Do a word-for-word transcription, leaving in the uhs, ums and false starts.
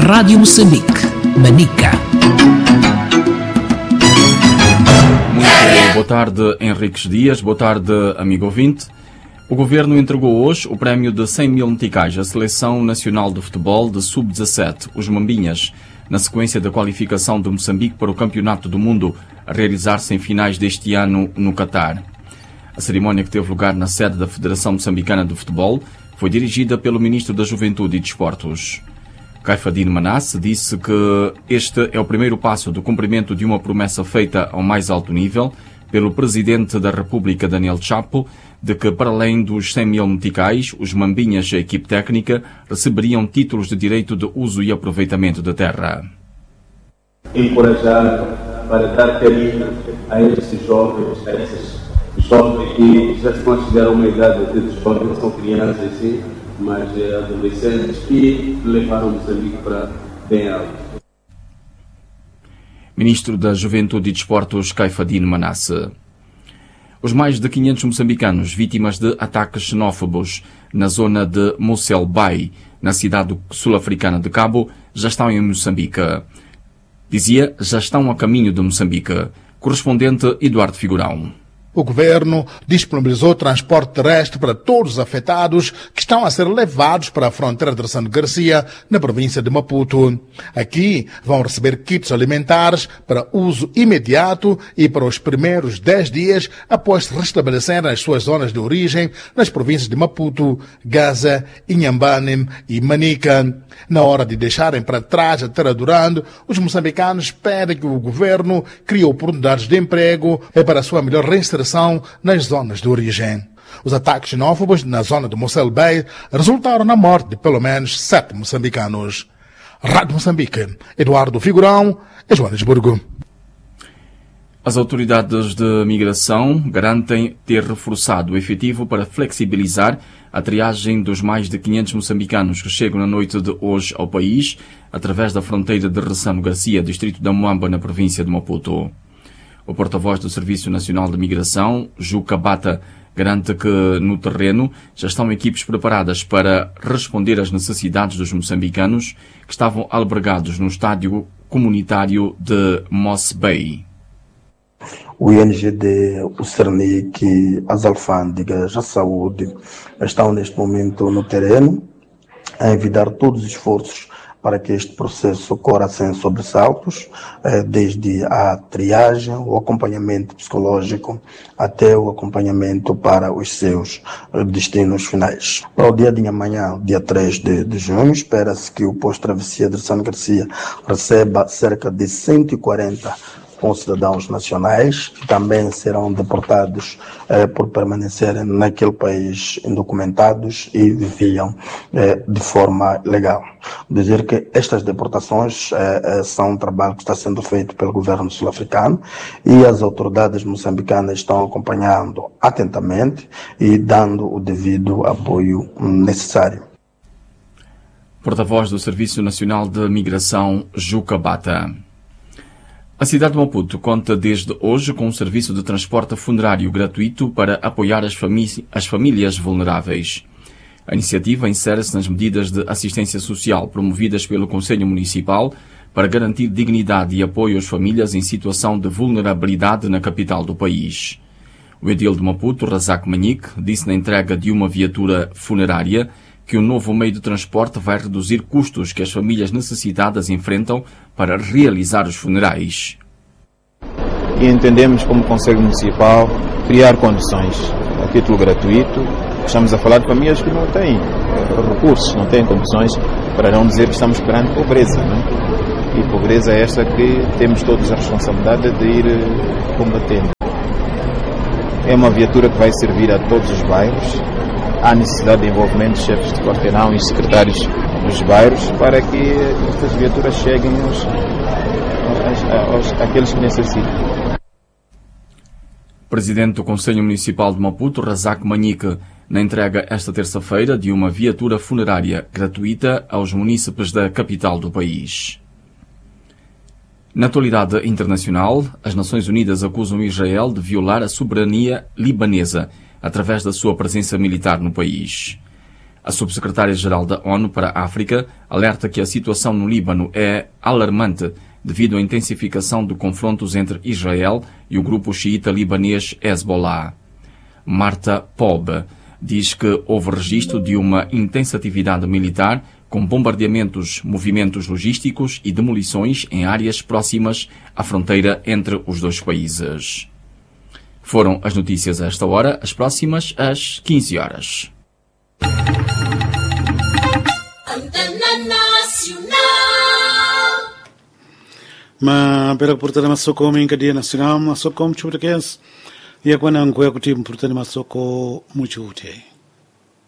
Rádio Moçambique, Manica. Muito boa tarde, Henriques Dias. Boa tarde, amigo ouvinte. O Governo entregou hoje o prémio de cem mil meticais à Seleção Nacional de Futebol de sub dezassete, os Mambinhas, na sequência da qualificação de Moçambique para o Campeonato do Mundo, a realizar-se em finais deste ano no Catar. A cerimónia, que teve lugar na sede da Federação Moçambicana de Futebol, foi dirigida pelo Ministro da Juventude e Desportos. Caifadine Manasse disse que este é o primeiro passo do cumprimento de uma promessa feita ao mais alto nível pelo Presidente da República, Daniel Chapo, de que, para além dos cem mil meticais, os Mambinhas e a equipe técnica receberiam títulos de direito de uso e aproveitamento da terra. Encorajar para dar carinho a esses jovens, a esses jovens que já se consideram uma idade de jovens, são crianças sim, mas é, adolescentes que levaram Moçambique para bem alto. Ministro da Juventude e Desportos, Caifadine Manasse. Os mais de quinhentos moçambicanos vítimas de ataques xenófobos na zona de Mossel Bay, na cidade sul-africana de Cabo, já estão em Moçambique. Dizia, já estão a caminho de Moçambique. Correspondente Eduardo Figurão. O governo disponibilizou transporte terrestre para todos os afetados que estão a ser levados para a fronteira de Ressano Garcia, na província de Maputo. Aqui vão receber kits alimentares para uso imediato e para os primeiros dez dias após se restabelecerem as suas zonas de origem nas províncias de Maputo, Gaza, Inhambane e Manica. Na hora de deixarem para trás a terra durando, os moçambicanos pedem que o governo crie oportunidades de emprego para a sua melhor reinserção nas zonas de origem. Os ataques xenófobos na zona de Mossel Bay resultaram na morte de pelo menos sete moçambicanos. Rádio Moçambique, Eduardo Figurão, em Joanesburgo. As autoridades de migração garantem ter reforçado o efetivo para flexibilizar a triagem dos mais de quinhentos moçambicanos que chegam na noite de hoje ao país, através da fronteira de Ressano Garcia, distrito da Moamba, na província de Maputo. O porta-voz do Serviço Nacional de Migração, Juca Bata, garante que no terreno já estão equipes preparadas para responder às necessidades dos moçambicanos que estavam albergados no estádio comunitário de Moss Bay. O I N G D, o Cernic, as alfândegas, a saúde estão neste momento no terreno a envidar todos os esforços para que este processo corra sem sobressaltos, desde a triagem, o acompanhamento psicológico, até o acompanhamento para os seus destinos finais. Para o dia de amanhã, dia três de junho, espera-se que o posto Travessia de Ressano Garcia receba cerca de cento e quarenta cidadãos nacionais, que também serão deportados eh, por permanecerem naquele país indocumentados e viviam eh, de forma legal. Dizer que estas deportações eh, são um trabalho que está sendo feito pelo governo sul-africano e as autoridades moçambicanas estão acompanhando atentamente e dando o devido apoio necessário. Porta-voz do Serviço Nacional de Migração, Juca Bata. A cidade de Maputo conta desde hoje com um serviço de transporte funerário gratuito para apoiar as, famí- as famílias vulneráveis. A iniciativa insere-se nas medidas de assistência social promovidas pelo Conselho Municipal para garantir dignidade e apoio às famílias em situação de vulnerabilidade na capital do país. O edil de Maputo, Razak Manique, disse na entrega de uma viatura funerária que o novo meio de transporte vai reduzir custos que as famílias necessitadas enfrentam para realizar os funerais. E entendemos, como Conselho Municipal, criar condições a título gratuito. Estamos a falar de famílias que não têm recursos, não têm condições, para não dizer que estamos perante pobreza, não é? E pobreza é esta que temos todos a responsabilidade de ir combatendo. É uma viatura que vai servir a todos os bairros. Há necessidade de envolvimento de chefes de quarteirão e secretários dos bairros para que estas viaturas cheguem aos, aos, aos, àqueles que necessitam. Presidente do Conselho Municipal de Maputo, Razak Manique, na entrega esta terça-feira de uma viatura funerária gratuita aos munícipes da capital do país. Na atualidade internacional, as Nações Unidas acusam Israel de violar a soberania libanesa através da sua presença militar no país. A subsecretária-geral da ONU para a África alerta que a situação no Líbano é alarmante devido à intensificação de confrontos entre Israel e o grupo xiita libanês Hezbollah. Marta Pob diz que houve registro de uma intensa atividade militar com bombardeamentos, movimentos logísticos e demolições em áreas próximas à fronteira entre os dois países. Foram as notícias a esta hora, as próximas às quinze horas. Ma pela portada masoko em cadeia nacional masoko mchuprekes ya kwana ngwe kuti portada masoko muchute